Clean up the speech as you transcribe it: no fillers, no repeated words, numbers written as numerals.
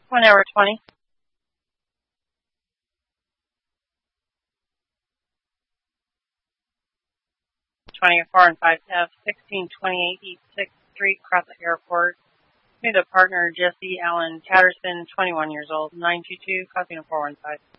1 hour 20. 24 and 5F, 1628 East 6th Street, Crossett Airport. To the partner, Jesse Allen Catterson, 21 years old, 922, copy 415.